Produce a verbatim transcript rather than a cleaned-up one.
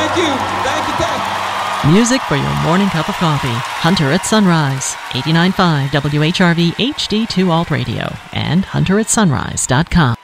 Thank you. Thank you. Thank you. Music for your morning cup of coffee. Hunter at Sunrise, eighty-nine point five W H R V H D two Alt Radio, and hunter at sunrise dot com.